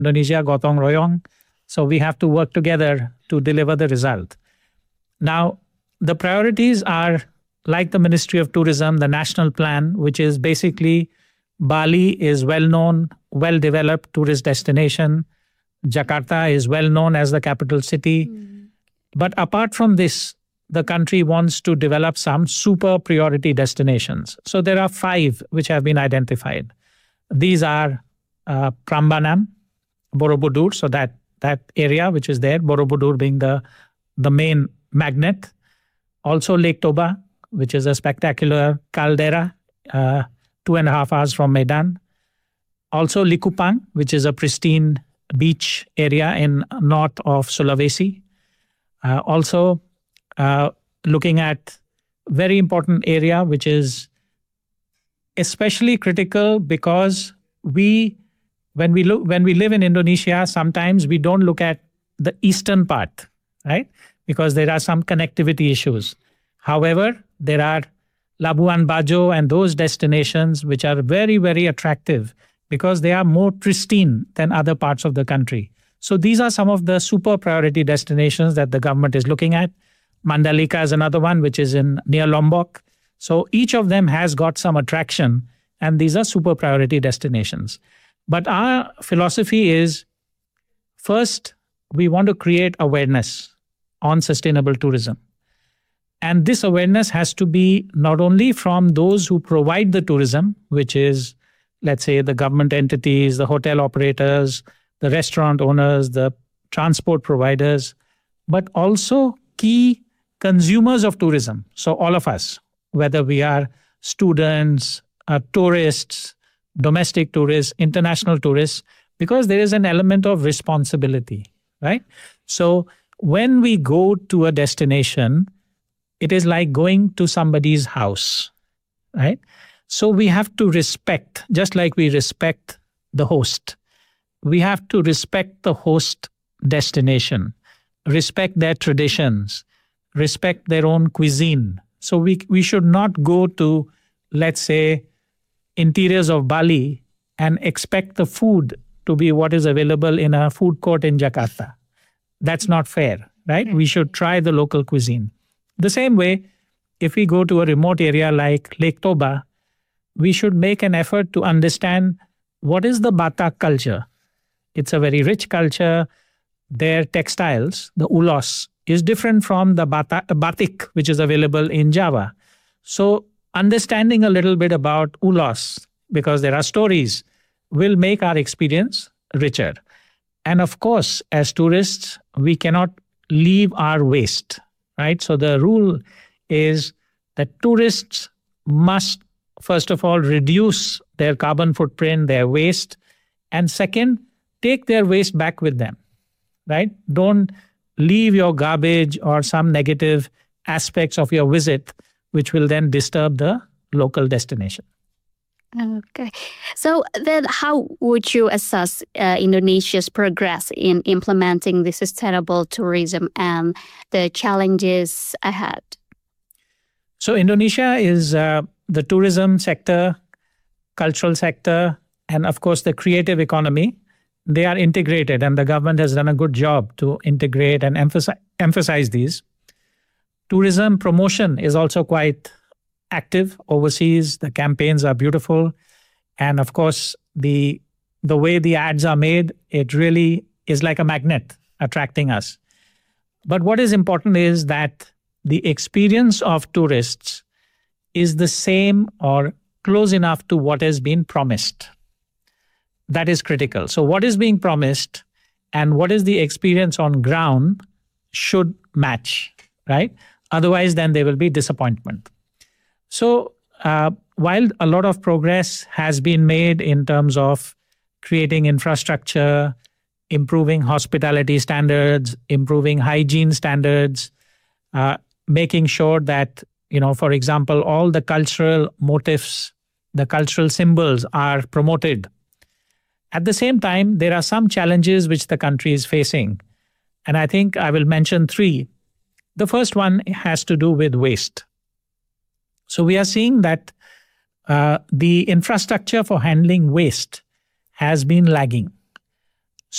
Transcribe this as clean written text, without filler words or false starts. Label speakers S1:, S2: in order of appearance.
S1: Indonesia, Gotong Royong. So we have to work together to deliver the result. Now, the priorities are like the Ministry of Tourism, the national plan, which is basically Bali is well-known, well-developed tourist destination. Jakarta is well-known as the capital city. But apart from this, the country wants to develop some super priority destinations. So there are 5 which have been identified. These are Prambanan, Borobudur, so that area which is there, Borobudur being the main magnet. Also Lake Toba, which is a spectacular caldera, 2.5 hours from Medan. Also Likupang, which is a pristine beach area in north of Sulawesi. Also looking at very important area, which is especially critical because when we live in Indonesia, sometimes we don't look at the eastern part, right? Because there are some connectivity issues. However, there are Labuan Bajo and those destinations which are very, very attractive because they are more pristine than other parts of the country. So these are some of the super priority destinations that the government is looking at. Mandalika is another one which is near Lombok. So each of them has got some attraction and these are super priority destinations. But our philosophy is, first, we want to create awareness on sustainable tourism. And this awareness has to be not only from those who provide the tourism, which is, let's say, the government entities, the hotel operators, the restaurant owners, the transport providers, but also key consumers of tourism. So all of us, whether we are students, tourists, domestic tourists, international tourists, because there is an element of responsibility, right? So when we go to a destination, it is like going to somebody's house, right? So we have to respect, just like we respect the host, we have to respect the host destination, respect their traditions, respect their own cuisine. So we should not go to, let's say, interiors of Bali and expect the food to be what is available in a food court in Jakarta. That's not fair, right? We should try the local cuisine. The same way, if we go to a remote area like Lake Toba, we should make an effort to understand what is the Batak culture. It's a very rich culture. Their textiles, the ulos, is different from the batik, which is available in Java. So understanding a little bit about ulos, because there are stories, will make our experience richer. And of course, as tourists, we cannot leave our waste, right? So the rule is that tourists must, first of all, reduce their carbon footprint, their waste, and second, take their waste back with them, right? Don't leave your garbage or some negative aspects of your visit, which will then disturb the local destination.
S2: Okay. So then how would you assess Indonesia's progress in implementing the sustainable tourism and the challenges ahead?
S1: So Indonesia is the tourism sector, cultural sector, and of course the creative economy. They are integrated and the government has done a good job to integrate and emphasize these. Tourism promotion is also quite active overseas. The campaigns are beautiful. And of course, the way the ads are made, it really is like a magnet attracting us. But what is important is that the experience of tourists is the same or close enough to what has been promised. That is critical. So what is being promised and what is the experience on ground should match, right? Otherwise, then there will be disappointment. So while a lot of progress has been made in terms of creating infrastructure, improving hospitality standards, improving hygiene standards, making sure that, for example, all the cultural motifs, the cultural symbols are promoted. At the same time, there are some challenges which the country is facing. And I think I will mention 3. The first one has to do with waste. So we are seeing that the infrastructure for handling waste has been lagging.